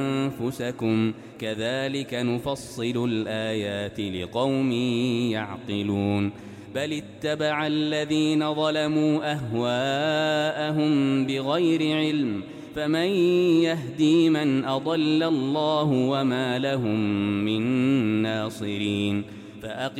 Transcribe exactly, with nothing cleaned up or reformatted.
أنفسكم كذلك نفصل الآيات لقوم يعقلون بل اتبع الذين ظلموا أهواءهم بغير علم فمن يهدي من أضل الله وما لهم من ناصرين فأقم